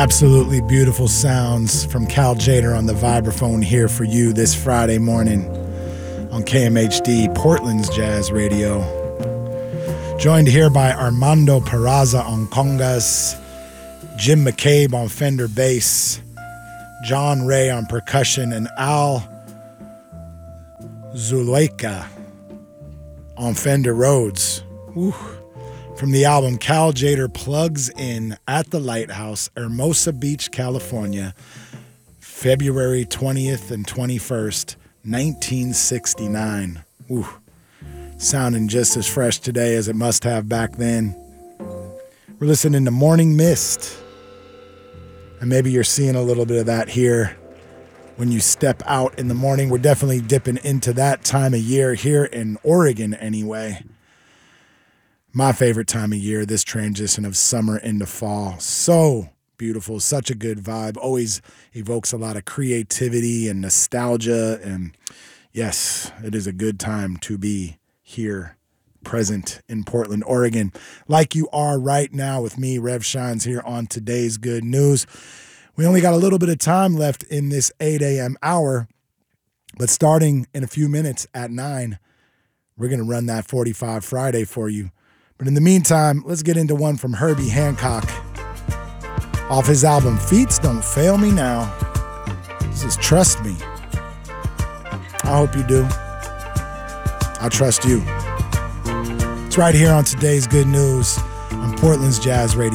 Absolutely beautiful sounds from Cal Jader on the vibraphone here for you this Friday morning on KMHD, Portland's Jazz Radio. Joined here by Armando Peraza on congas, Jim McCabe on Fender bass, John Ray on percussion, and Al Zuleika on Fender Rhodes. Woo. From the album Cal Jader Plugs In at the Lighthouse, Hermosa Beach, California, February 20th and 21st, 1969. Woo. Sounding just as fresh today as it must have back then. We're listening to Morning Mist. And maybe you're seeing a little bit of that here when you step out in the morning. We're definitely dipping into that time of year here in Oregon anyway. My favorite time of year, this transition of summer into fall. So beautiful, such a good vibe. Always evokes a lot of creativity and nostalgia. And yes, it is a good time to be here, present in Portland, Oregon, like you are right now with me, Rev Shines, here on Today's Good News. We only got a little bit of time left in this 8 a.m. hour, but starting in a few minutes at 9, we're going to run that 45 Friday for you. But in the meantime, let's get into one from Herbie Hancock off his album Feats Don't Fail Me Now. This is Trust Me. I hope you do. I trust you. It's right here on Today's Good News on Portland's Jazz Radio.